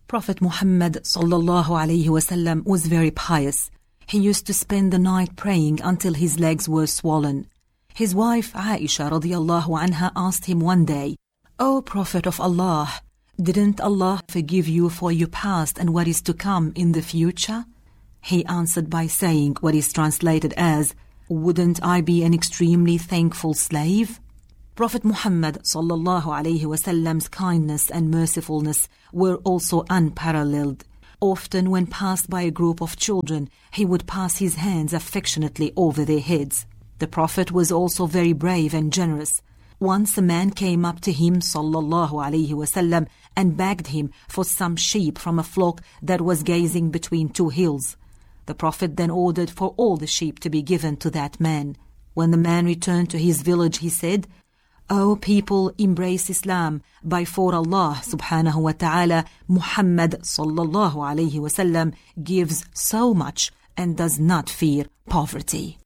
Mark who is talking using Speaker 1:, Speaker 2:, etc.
Speaker 1: Prophet Muhammad sallallahu alayhi wasallam was very pious. He used to spend the night praying until his legs were swollen. His wife Aisha radiallahu anha asked him one day, "O Prophet of Allah, didn't Allah forgive you for your past and what is to come in the future?" He answered by saying what is translated as, "Wouldn't I be an extremely thankful slave?" Prophet Muhammad sallallahu alayhi wasallam's kindness and mercifulness were also unparalleled. Often when passed by a group of children, he would pass his hands affectionately over their heads. The Prophet was also very brave and generous. Once a man came up to him sallallahu alayhi wasallam and begged him for some sheep from a flock that was grazing between two hills. The Prophet then ordered for all the sheep to be given to that man. When the man returned to his village, he said, "O people, embrace Islam. By for Allah subhanahu wa ta'ala, Muhammad sallallahu alayhi wasallam gives so much and does not fear poverty."